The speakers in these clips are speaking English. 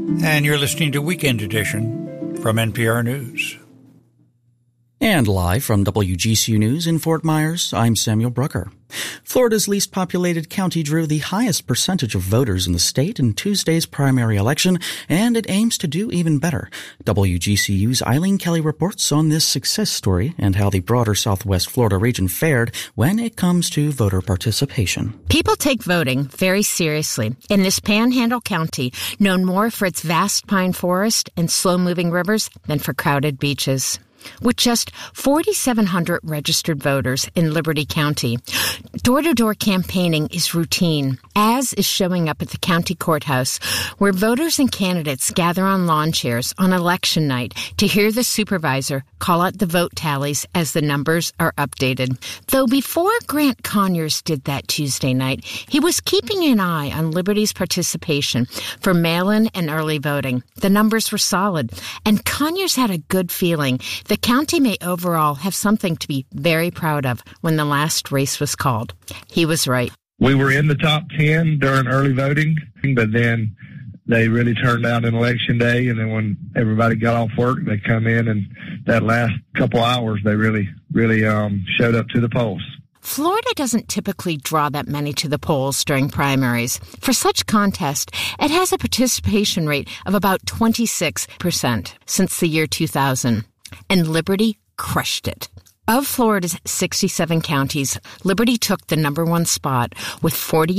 And you're listening to Weekend Edition from NPR News. And live from WGCU News in Fort Myers, I'm Samuel Brucker. Florida's least populated county drew the highest percentage of voters in the state in Tuesday's primary election, and it aims to do even better. WGCU's Eileen Kelly reports on this success story and how the broader Southwest Florida region fared when it comes to voter participation. People take voting very seriously in this Panhandle County, known more for its vast pine forest and slow-moving rivers than for crowded beaches. With just 4,700 registered voters in Liberty County, door-to-door campaigning is routine, as is showing up at the county courthouse, where voters and candidates gather on lawn chairs on election night to hear the supervisor call out the vote tallies as the numbers are updated. Though before Grant Conyers did that Tuesday night, he was keeping an eye on Liberty's participation for mail-in and early voting. The numbers were solid, and Conyers had a good feeling the county may overall have something to be very proud of when the last race was called. He was right. We were in the top 10 during early voting, but then they really turned out on Election Day, and then when everybody got off work, they come in, and that last couple hours, they really showed up to the polls. Florida doesn't typically draw that many to the polls during primaries. For such contest, it has a participation rate of about 26% since the year 2000. And Liberty crushed it. Of Florida's 67 counties, Liberty took the number one spot with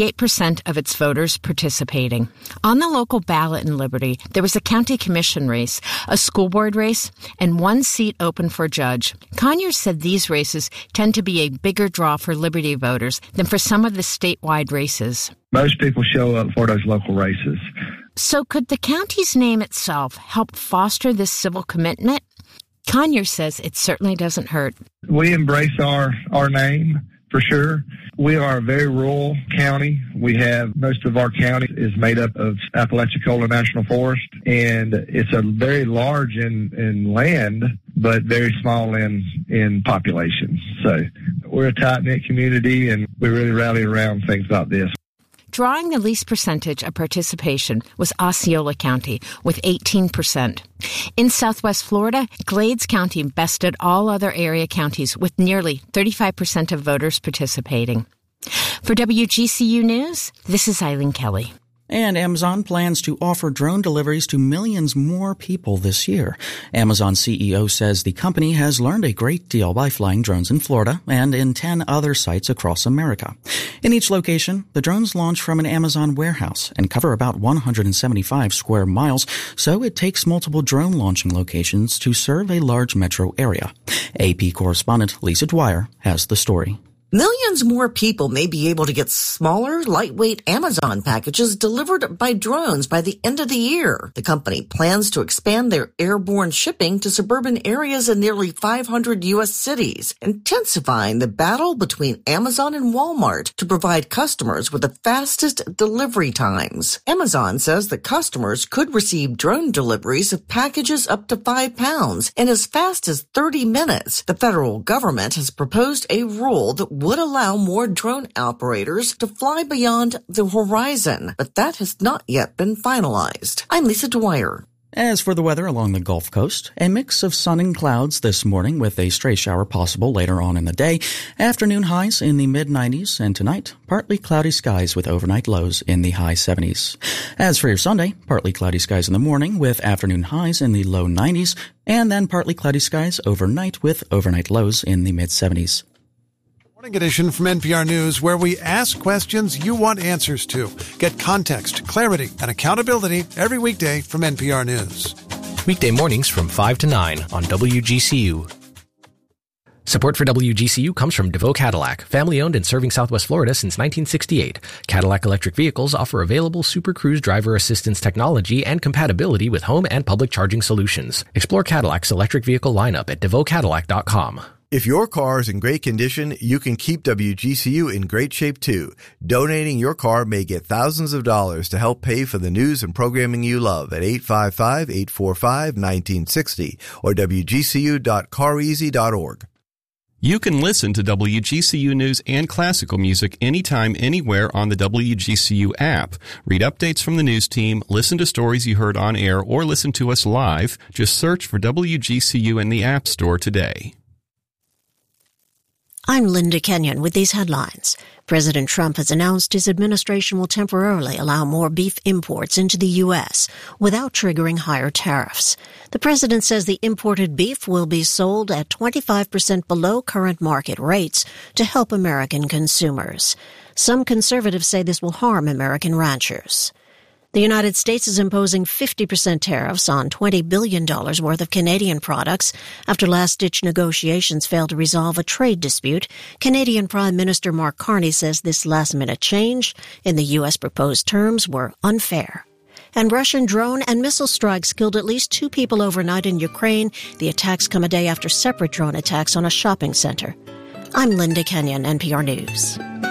48% of its voters participating. On the local ballot in Liberty, there was a county commission race, a school board race, and one seat open for judge. Conyers said these races tend to be a bigger draw for Liberty voters than for some of the statewide races. Most people show up for those local races. So could the county's name itself help foster this civil commitment? Conyers says it certainly doesn't hurt. We embrace our name, for sure. We are a very rural county. We have most of our county is made up of Apalachicola National Forest, and it's a very large in land, but very small in population. So we're a tight-knit community, and we really rally around things like this. Drawing the least percentage of participation was Osceola County, with 18%. In Southwest Florida, Glades County bested all other area counties with nearly 35% of voters participating. For WGCU News, this is Eileen Kelly. And Amazon plans to offer drone deliveries to millions more people this year. Amazon CEO says the company has learned a great deal by flying drones in Florida and in 10 other sites across America. In each location, the drones launch from an Amazon warehouse and cover about 175 square miles, so it takes multiple drone launching locations to serve a large metro area. AP correspondent Lisa Dwyer has the story. Millions more people may be able to get smaller, lightweight Amazon packages delivered by drones by the end of the year. The company plans to expand their airborne shipping to suburban areas in nearly 500 U.S. cities, intensifying the battle between Amazon and Walmart to provide customers with the fastest delivery times. Amazon says that customers could receive drone deliveries of packages up to 5 pounds in as fast as 30 minutes. The federal government has proposed a rule that would allow more drone operators to fly beyond the horizon, but that has not yet been finalized. I'm Lisa Dwyer. As for the weather along the Gulf Coast, a mix of sun and clouds this morning with a stray shower possible later on in the day. Afternoon highs in the mid-90s, and tonight, partly cloudy skies with overnight lows in the high 70s. As for your Sunday, partly cloudy skies in the morning with afternoon highs in the low 90s, and then partly cloudy skies overnight with overnight lows in the mid-70s. Morning edition from NPR News, where we ask questions you want answers to. Get context, clarity, and accountability every weekday from NPR News. Weekday mornings from 5 to 9 on WGCU. Support for WGCU comes from DeVoe Cadillac, family-owned and serving Southwest Florida since 1968. Cadillac electric vehicles offer available Super Cruise driver assistance technology and compatibility with home and public charging solutions. Explore Cadillac's electric vehicle lineup at DeVoeCadillac.com. If your car is in great condition, you can keep WGCU in great shape too. Donating your car may get thousands of dollars to help pay for the news and programming you love at 855-845-1960 or WGCU.careasy.org. You can listen to WGCU News and classical music anytime, anywhere on the WGCU app. Read updates from the news team, listen to stories you heard on air, or listen to us live. Just search for WGCU in the App Store today. I'm Linda Kenyon with these headlines. President Trump has announced his administration will temporarily allow more beef imports into the U.S. without triggering higher tariffs. The president says the imported beef will be sold at 25% below current market rates to help American consumers. Some conservatives say this will harm American ranchers. The United States is imposing 50% tariffs on $20 billion worth of Canadian products after last-ditch negotiations failed to resolve a trade dispute. Canadian Prime Minister Mark Carney says this last-minute change in the U.S. proposed terms were unfair. And Russian drone and missile strikes killed at least 2 people overnight in Ukraine. The attacks come a day after separate drone attacks on a shopping center. I'm Linda Kenyon, NPR News.